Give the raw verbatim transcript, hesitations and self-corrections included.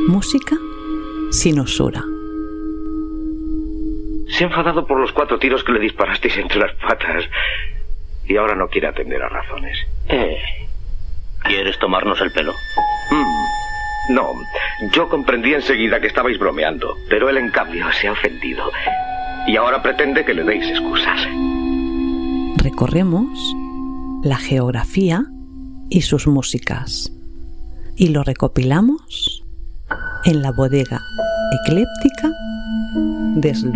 Música sin usura. Se ha enfadado por los cuatro tiros que le disparasteis entre las patas y ahora no quiere atender a razones. Eh, ¿Quieres tomarnos el pelo? Mm, no, yo comprendí enseguida que estabais bromeando, pero él en cambio se ha ofendido y ahora pretende que le deis excusas. Recorremos la geografía y sus músicas y lo recopilamos en la bodega ecléptica de Slow.